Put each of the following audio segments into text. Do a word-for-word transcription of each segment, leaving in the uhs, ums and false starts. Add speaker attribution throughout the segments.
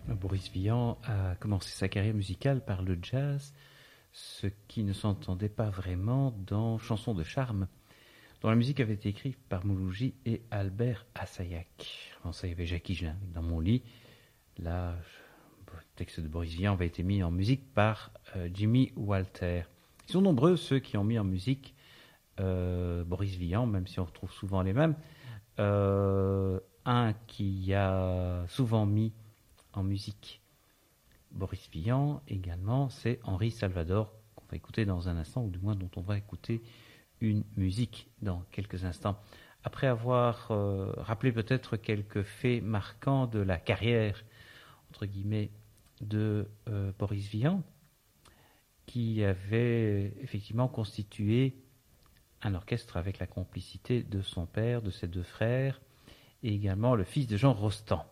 Speaker 1: Boris Vian a commencé sa carrière musicale par le jazz, ce qui ne s'entendait pas vraiment dans Chansons de charme, dont la musique avait été écrite par Mouloudji et Albert Assayag. Avant ça, il y avait Jackie Jean dans mon lit. Là, le texte de Boris Vian avait été mis en musique par euh, Jimmy Walter. Ils sont nombreux ceux qui ont mis en musique euh, Boris Vian, même si on retrouve souvent les mêmes. Euh, un qui a souvent mis en musique Boris Vian également, c'est Henri Salvador, qu'on va écouter dans un instant, ou du moins dont on va écouter une musique dans quelques instants. Après avoir euh, rappelé peut-être quelques faits marquants de la carrière, entre guillemets, de euh, Boris Vian, qui avait effectivement constitué un orchestre avec la complicité de son père, de ses deux frères, et également le fils de Jean Rostand.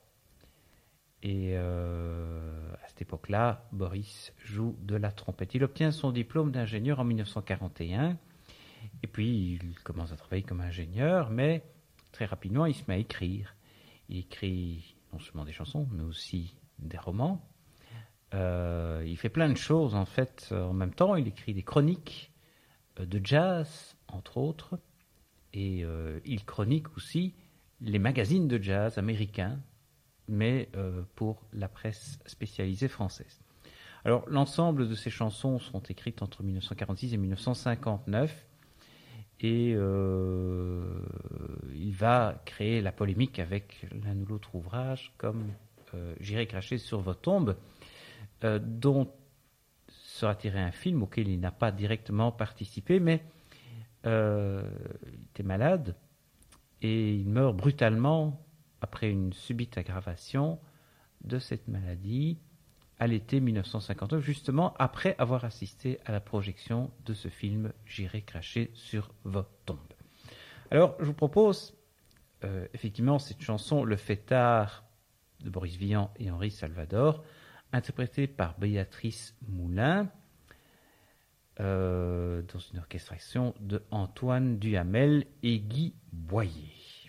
Speaker 1: Et euh, à cette époque-là, Boris joue de la trompette. Il obtient son diplôme d'ingénieur en mille neuf cent quarante et un. Et puis, il commence à travailler comme ingénieur, mais très rapidement, il se met à écrire. Il écrit non seulement des chansons, mais aussi des romans. Euh, il fait plein de choses, en fait, en même temps. Il écrit des chroniques de jazz, entre autres. Et euh, il chronique aussi les magazines de jazz américains, mais euh, pour la presse spécialisée française. Alors, l'ensemble de ces chansons sont écrites entre mille neuf cent quarante-six et mille neuf cent cinquante-neuf, et euh, il va créer la polémique avec l'un ou l'autre ouvrage, comme euh, J'irai cracher sur vos tombes, euh, dont sera tiré un film auquel il n'a pas directement participé, mais euh, il était malade, et il meurt brutalement après une subite aggravation de cette maladie à l'été mille neuf cent cinquante-neuf, justement après avoir assisté à la projection de ce film « J'irai cracher sur vos tombes ». Alors, je vous propose euh, effectivement cette chanson « Le fêtard » de Boris Vian et Henri Salvador, interprétée par Béatrice Moulin, euh, dans une orchestration de Antoine Duhamel et Guy Boyer.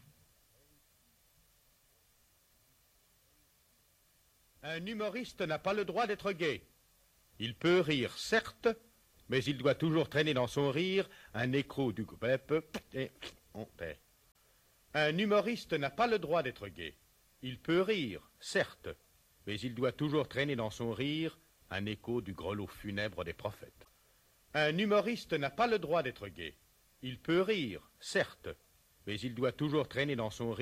Speaker 2: Un humoriste n'a pas le droit d'être gai. Il peut rire, certes, mais il doit toujours traîner dans son rire un écho du et on paie. Un humoriste n'a pas le droit d'être gai. Il peut rire, certes, mais il doit toujours traîner dans son rire un écho du grelot funèbre des prophètes. Un humoriste n'a pas le droit d'être gai. Il peut rire, certes, mais il doit toujours traîner dans son rire